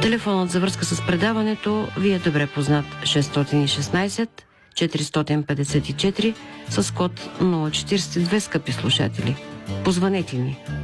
Телефонът за връзка с предаването ви е добре познат: 616 454 с код 042, скъпи слушатели. Позванете ни.